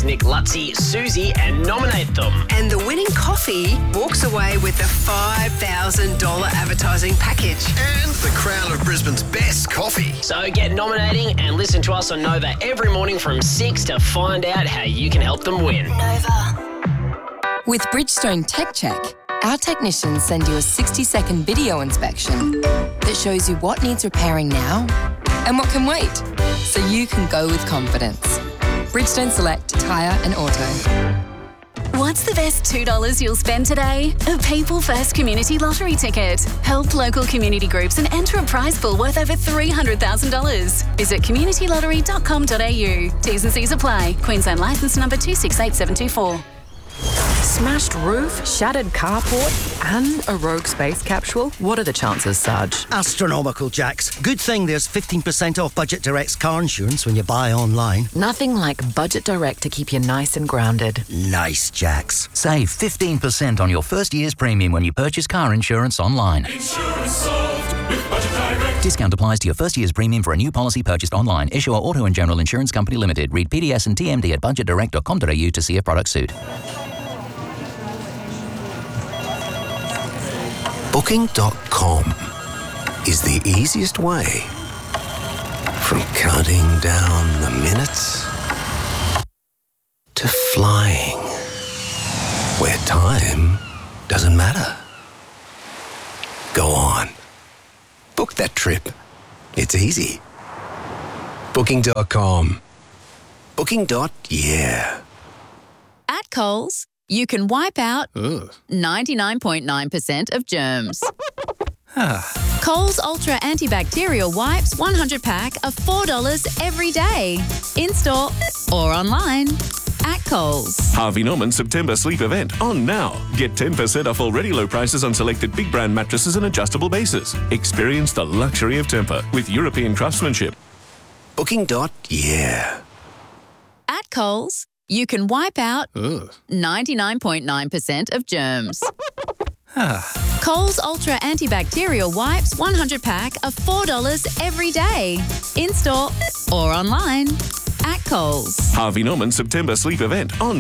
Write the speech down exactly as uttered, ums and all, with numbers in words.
calls Nick Lutzi, Susie and nominate them. And the winning coffee walks away with the five thousand dollars advertising package. And the crown of Brisbane's best coffee. So get nominating and listen to us on Nova every morning from six to find out how you can help them win. Nova. With Bridgestone Tech Check, our technicians send you a sixty-second video inspection that shows you what needs repairing now and what can wait, so you can go with confidence. Bridgestone Select Tyre and Auto. What's the best two dollars you'll spend today? A People First Community Lottery ticket. Help local community groups and enter a prize pool worth over three hundred thousand dollars. Visit community lottery dot com dot a u. T's and C's apply. Queensland licence number two six eight seven two four. Smashed roof, shattered carport, and a rogue space capsule? What are the chances, Sarge? Astronomical, Jax. Good thing there's fifteen percent off Budget Direct's car insurance when you buy online. Nothing like Budget Direct to keep you nice and grounded. Nice, Jax. Save fifteen percent on your first year's premium when you purchase car insurance online. Insurance solved with Budget Direct. Discount applies to your first year's premium for a new policy purchased online. Issuer Auto and General Insurance Company Limited. Read P D S and T M D at budget direct dot com dot a u to see if products suit. Booking dot com is the easiest way from counting down the minutes to flying where time doesn't matter. Go on. Book that trip. It's easy. Booking dot com. Booking. Yeah. At Coles, you can wipe out ninety-nine point nine percent of germs. Coles Ultra Antibacterial Wipes one hundred pack are four dollars every day. In-store or online at Coles. Harvey Norman September sleep event on now. Get ten percent off already low prices on selected big brand mattresses and adjustable bases. Experience the luxury of Tempur with European craftsmanship. Booking. Yeah. At Coles, you can wipe out ninety-nine point nine percent of germs. Coles Ultra Antibacterial Wipes one hundred pack are four dollars every day. In-store or online at Coles. Harvey Norman September sleep event on